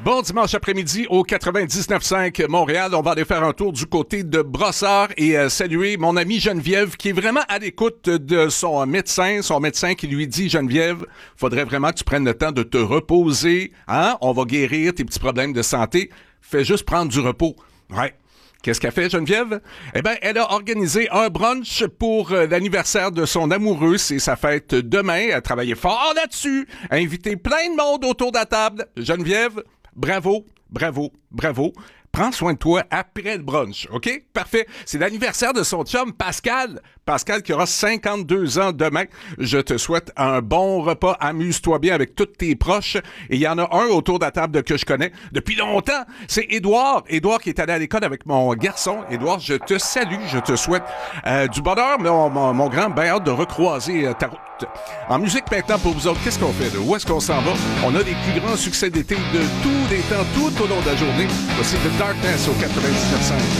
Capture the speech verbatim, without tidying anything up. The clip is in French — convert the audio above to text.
Bon dimanche après-midi au quatre-vingt-dix-neuf cinq Montréal. On va aller faire un tour du côté de Brossard et euh, saluer mon amie Geneviève qui est vraiment à l'écoute de son médecin. Son médecin qui lui dit, Geneviève, faudrait vraiment que tu prennes le temps de te reposer. Hein? On va guérir tes petits problèmes de santé. Fais juste prendre du repos. Ouais. Qu'est-ce qu'elle fait, Geneviève? Eh bien, elle a organisé un brunch pour euh, l'anniversaire de son amoureux. C'est sa fête demain. Elle a travaillé fort là-dessus. A invité plein de monde autour de la table. Geneviève, bravo, bravo, bravo. Prends soin de toi après le brunch, OK? Parfait. C'est l'anniversaire de son chum, Pascal. Pascal qui aura cinquante-deux ans demain. Je te souhaite un bon repas. Amuse-toi bien avec tous tes proches. Et il y en a un autour de la table que je connais depuis longtemps. C'est Édouard. Édouard qui est allé à l'école avec mon garçon. Édouard, je te salue. Je te souhaite euh, du bonheur, mon, mon, mon grand. Ben hâte de recroiser euh, ta route. En musique maintenant pour vous autres, qu'est-ce qu'on fait? Là? Où est-ce qu'on s'en va? On a les plus grands succès d'été de tous les temps, tout au long de la journée. Voici The Darkness au quatre-vingt-dix-neuf cinq.